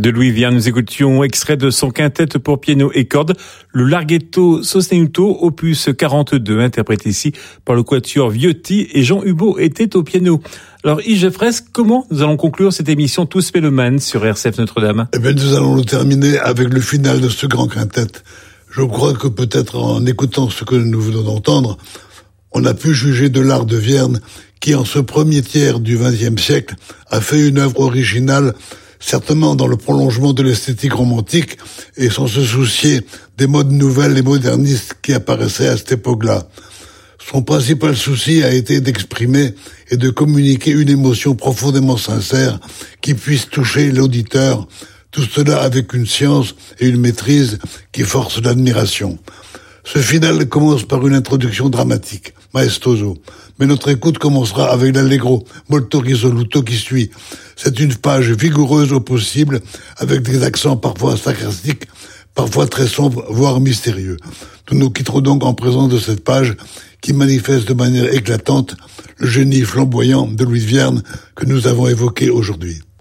De Louis Vierne, nous écoutions extrait de son quintet pour piano et cordes, le Larghetto Sostenuto, opus 42, interprété ici par le quatuor Viotti, et Jean Hubaut était au piano. Alors Yves Geffres, comment nous allons conclure cette émission Tous Mélomanes sur RCF Notre-Dame? Eh bien, nous allons le terminer avec le final de ce grand quintet. Je crois que peut-être en écoutant ce que nous venons d'entendre, on a pu juger de l'art de Vierne qui, en ce premier tiers du XXe siècle, a fait une œuvre originale, certainement dans le prolongement de l'esthétique romantique et sans se soucier des modes nouvelles et modernistes qui apparaissaient à cette époque-là. Son principal souci a été d'exprimer et de communiquer une émotion profondément sincère qui puisse toucher l'auditeur, tout cela avec une science et une maîtrise qui forcent l'admiration. Ce final commence par une introduction dramatique, maestoso. Mais notre écoute commencera avec l'allegro molto risoluto qui suit. C'est une page vigoureuse au possible, avec des accents parfois sarcastiques, parfois très sombres, voire mystérieux. Nous nous quitterons donc en présence de cette page qui manifeste de manière éclatante le génie flamboyant de Louis Vierne que nous avons évoqué aujourd'hui.